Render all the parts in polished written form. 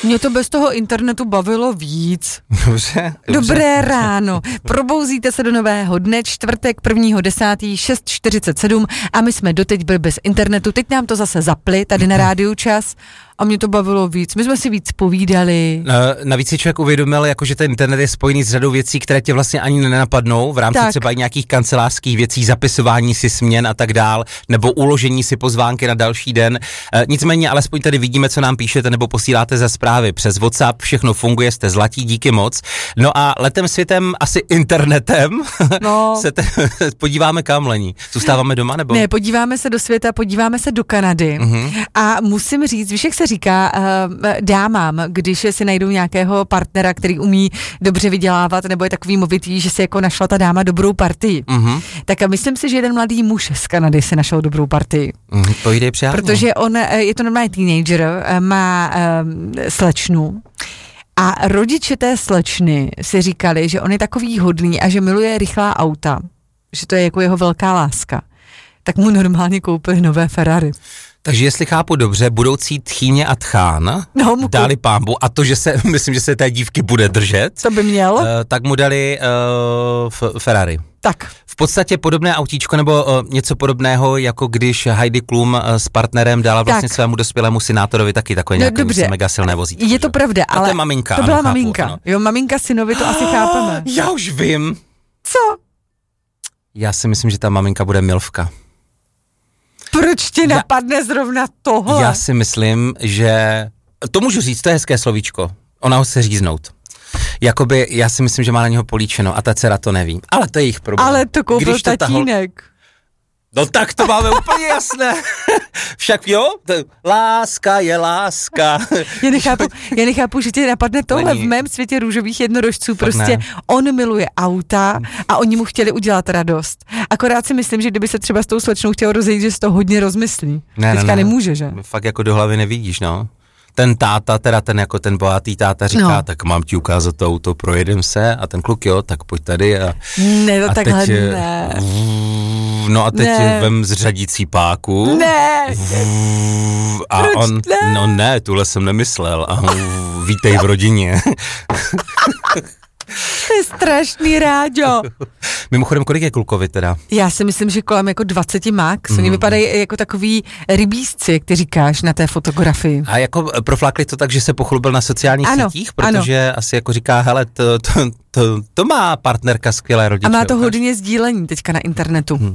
Mě to bez toho internetu bavilo víc. Dobře. Dobré ráno. Probouzíte se do nového dne, čtvrtek 1.10. 6:47 a my jsme doteď byli bez internetu. Teď nám to zase zapli tady na Rádiu Čas. A mě to bavilo víc. My jsme si víc povídali. Navíc si člověk uvědomil, jako že ten internet je spojený s řadou věcí, které tě vlastně ani nenapadnou v rámci třeba i nějakých kancelářských věcí, zapisování si směn a tak dál, nebo uložení si pozvánky na další den. Nicméně alespoň tady vidíme, co nám píšete nebo posíláte za zprávy přes WhatsApp, všechno funguje, jste zlatí, díky moc. No a letem světem, asi internetem, se podíváme kam, Lení? Zůstáváme doma nebo? Ne, podíváme se do světa, podíváme se do Kanady. A musím říct, víš, jak se říká dámám, když si najdou nějakého partnera, který umí dobře vydělávat, nebo je takový movitý, že si jako našla ta dáma dobrou partii. Tak myslím si, že jeden mladý muž z Kanady si našel dobrou partii. To jde přijátně. Protože on je to normální teenager, má slečnu a rodiče té slečny si říkali, že on je takový hodný a že miluje rychlá auta, že to je jako jeho velká láska. Tak mu normálně koupili nové Ferrari. Takže jestli chápu dobře, budoucí tchýně a tchán dali pámbu a to, že myslím, že se té dívky bude držet. Co by měl? Tak mu dali Ferrari. Tak. V podstatě podobné autíčko nebo něco podobného, jako když Heidi Klum s partnerem dala vlastně svému dospělému synátorovi taky takové nějaké mega silné vozítko. Je to pravda, ale to je maminka. To byla maminka. Chápu, jo, maminka synovi, to asi chápeme. Já už vím. Co? Já si myslím, že ta maminka bude milfka. Proč ti napadne zrovna tohle? Já si myslím, že... To můžu říct, to je hezké slovíčko. Ona ho chce říznout. Jakoby, já si myslím, že má na něho políčeno a ta dcera to neví. Ale to je jejich problém. Ale to koupil tatínek. No tak to máme úplně jasné. Však jo, láska je láska. Já nechápu, že tě napadne tohle. V mém světě růžových jednorožců prostě on miluje auta a oni mu chtěli udělat radost. Akorát si myslím, že kdyby se třeba s tou slečnou chtěl rozejít, že si to hodně rozmyslí. Teďka nemůže, že? Fakt jako do hlavy nevidíš, no. Ten táta, teda ten bohatý táta říká, tak mám ti ukázat to auto, projedem se a ten kluk, jo, tak pojď tady a... Ne, to takhle ne. No a teď vem z řadící páku. Ne. A on, ne? No ne, tuhle jsem nemyslel. A vítej v rodině. To je strašný, Ráďo. Mimochodem, kolik je klukovi teda? Já si myslím, že kolem jako 20 max. Oni vypadají jako takový rybízci, jak ty říkáš na té fotografii. A jako proflákli to tak, že se pochlubil na sociálních sítích, protože asi jako říká, hele, to má partnerka skvělé rodiče. A má to hodně sdílení teďka na internetu.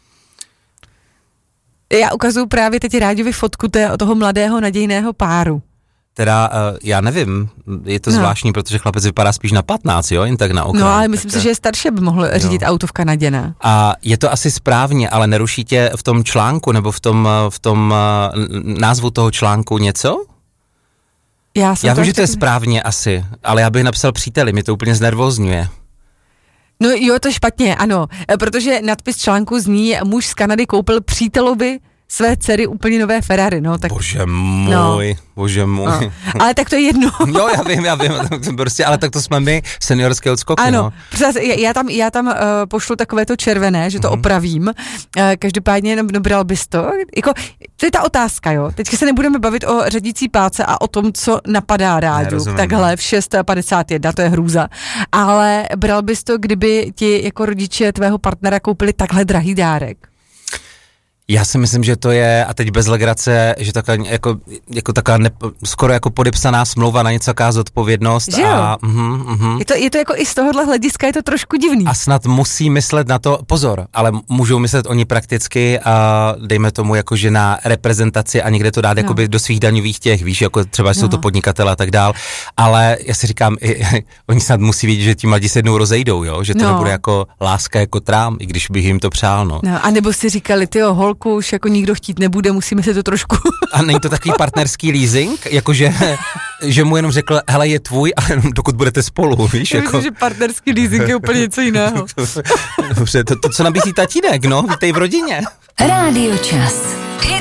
Já ukazuju právě teď Ráďovi fotku toho mladého nadějného páru. Teda, já nevím, je to zvláštní, protože chlapec vypadá spíš na 15, jo, jen tak na okraj. No, ale myslím si, že je starší, aby mohl řídit auto v Kanadě, ne? A je to asi správně, ale neruší tě v tom článku, nebo v tom názvu toho článku něco? Já vím, že to je správně asi, ale já bych napsal příteli, mě to úplně znervózňuje. No jo, to je špatně, ano, protože nadpis článku zní: muž z Kanady koupil přítelovi své dcery úplně nové Ferrari, no tak... Bože můj. No. Ale tak to je jedno. Jo, já vím, prostě, ale tak to jsme my, seniorské odskoky, ano, no. Já tam pošlu takové to červené, že to opravím, každopádně bral bys to, jako, to je ta otázka, jo, teďka se nebudeme bavit o řadící páce a o tom, co napadá Ráďu, takhle v 6:51, to je hrůza, ale bral bys to, kdyby ti jako rodiče tvého partnera koupili takhle drahý dárek? Já si myslím, že to je, a teď bez legrace, že taková, jako taková skoro jako podepsaná smlouva na něco, jaká zodpovědnost. Že jo? Je to jako i z tohohle hlediska je to trošku divný. A snad musí myslet na to, pozor, ale můžou myslet oni prakticky a dejme tomu jako, že na reprezentaci a někde to dát jakoby do svých daňových těch, víš, jako třeba jsou to podnikatele a tak dál, ale já si říkám, oni snad musí vidět, že ti mladí se jednou rozejdou, jo, že to nebude jako láska jako trám, i když bych jim to přál, no. A nebo si říkali, tyjo, holku už jako nikdo chtít nebude, musíme se to trošku... A není to takový partnerský leasing? Jakože že mu jenom řekl, hele, je tvůj, ale dokud budete spolu, víš? Já myslím, že partnerský leasing je úplně něco jiného. Dobře, to co nabízí tatínek, no, vítej v rodině. Rádio Čas.